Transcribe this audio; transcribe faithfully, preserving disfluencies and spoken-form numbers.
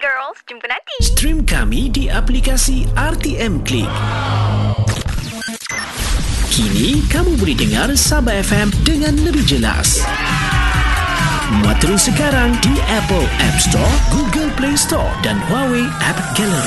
girls. Jumpa nanti. Stream kami di aplikasi R T M Click. Kini kamu boleh dengar Sabah F M dengan lebih jelas. Muat terus sekarang di Apple App Store, Google Play Store dan Huawei App Gallery.